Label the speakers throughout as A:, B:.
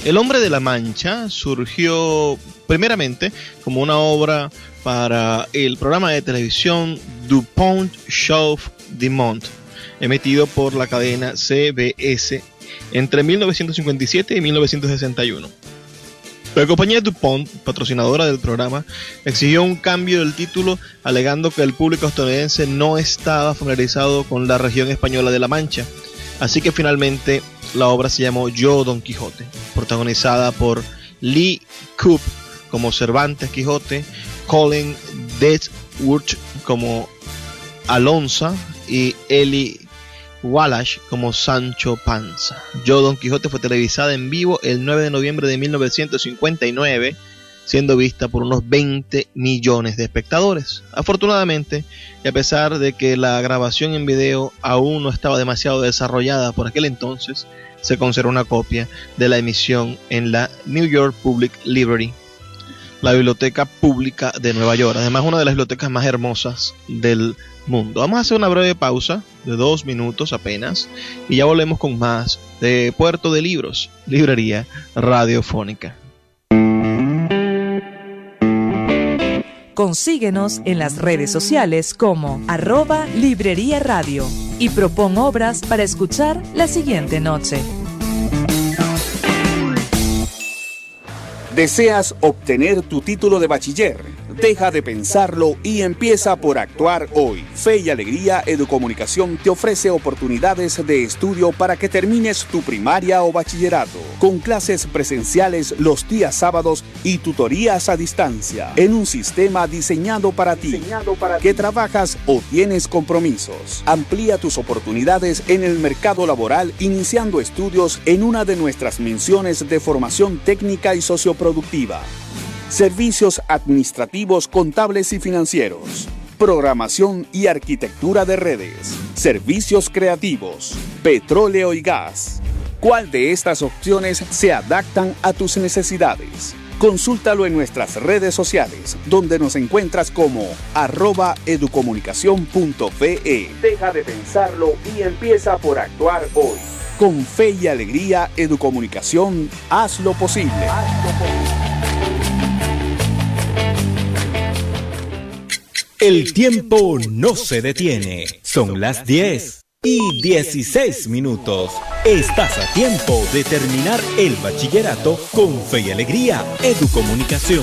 A: El Hombre de la Mancha surgió primeramente como una obra para el programa de televisión DuPont Show du Monde, emitido por la cadena CBS entre 1957 y 1961. La compañía DuPont, patrocinadora del programa, exigió un cambio del título, alegando que el público estadounidense no estaba familiarizado con la región española de la Mancha. Así que finalmente la obra se llamó Yo, Don Quijote, protagonizada por Lee Coop como Cervantes Quijote, Colin Deathwood como Alonza y Eli Wallach como Sancho Panza. Yo, Don Quijote fue televisada en vivo el 9 de noviembre de 1959, siendo vista por unos 20 millones de espectadores. Afortunadamente, y a pesar de que la grabación en video aún no estaba demasiado desarrollada por aquel entonces, se conserva una copia de la emisión en la New York Public Library, la biblioteca pública de Nueva York, además una de las bibliotecas más hermosas del mundo. Vamos a hacer una breve pausa de 2 minutos apenas y ya volvemos con más de Puerto de Libros, librería radiofónica.
B: Consíguenos en las redes sociales como @Librería Radio y propón obras para escuchar la siguiente noche.
C: ¿Deseas obtener tu título de bachiller? Deja de pensarlo y empieza por actuar hoy. Fe y Alegría Educomunicación te ofrece oportunidades de estudio para que termines tu primaria o bachillerato, con clases presenciales los días sábados y tutorías a distancia, en un sistema diseñado para ti, que trabajas o tienes compromisos. Amplía tus oportunidades en el mercado laboral iniciando estudios en una de nuestras menciones de formación técnica y socioproductiva. Servicios administrativos, contables y financieros. Programación y arquitectura de redes. Servicios creativos. Petróleo y gas. ¿Cuál de estas opciones se adaptan a tus necesidades? Consúltalo en nuestras redes sociales, donde nos encuentras como @educomunicacion.be. Deja de pensarlo y empieza por actuar hoy. Con Fe y Alegría Educomunicación, hazlo posible.
D: El tiempo no se detiene. Son las 10:16. Estás a tiempo de terminar el bachillerato con Fe y Alegría Educomunicación.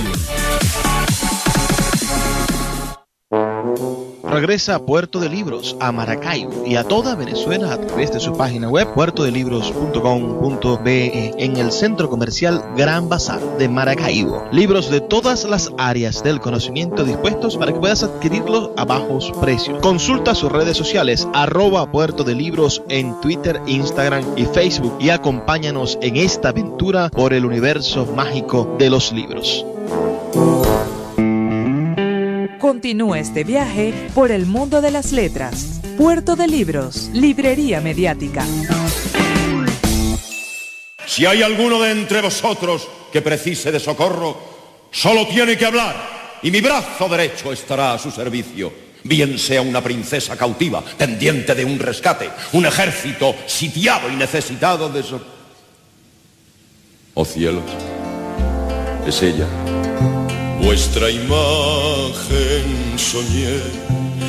A: Regresa a Puerto de Libros, a Maracaibo y a toda Venezuela a través de su página web puertodelibros.com.be, en el centro comercial Gran Bazar de Maracaibo. Libros de todas las áreas del conocimiento dispuestos para que puedas adquirirlos a bajos precios. Consulta sus redes sociales @Puerto de Libros en Twitter, Instagram y Facebook y acompáñanos en esta aventura por el universo mágico de los libros.
B: Continúa este viaje por el mundo de las letras. Puerto de Libros, librería mediática.
E: Si hay alguno de entre vosotros que precise de socorro, solo tiene que hablar y mi brazo derecho estará a su servicio. Bien sea una princesa cautiva, pendiente de un rescate, un ejército sitiado y necesitado de socorro. Oh cielos, es ella. Vuestra imagen soñé